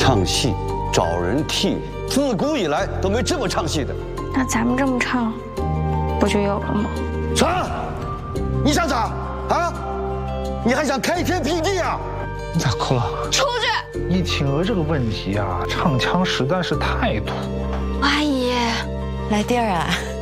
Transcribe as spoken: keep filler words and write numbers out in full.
唱戏找人替，自古以来都没这么唱戏的。 那咱们这么唱，不就有了吗？ 啥？你想咋啊？你还想开天辟地啊？ 你咋哭了？ 出去！ 易挺娥这个问题啊，唱腔实在是太土。 阿姨， 来地儿啊。